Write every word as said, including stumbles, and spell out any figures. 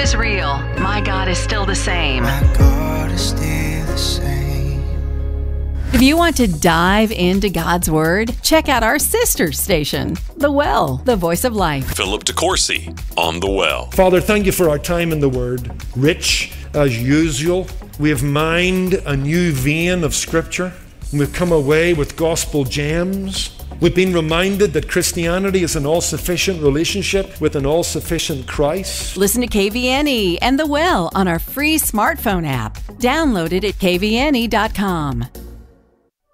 is real. My God is still the same. My God is still the same. If you want to dive into God's Word, check out our sister station, The Well, the Voice of Life. Philip DeCourcy on The Well. Father, thank you for our time in the Word. Rich as usual. We have mined a new vein of Scripture. We've come away with gospel gems. We've been reminded that Christianity is an all-sufficient relationship with an all-sufficient Christ. Listen to K V N E and The Well on our free smartphone app. Download it at K V N E dot com.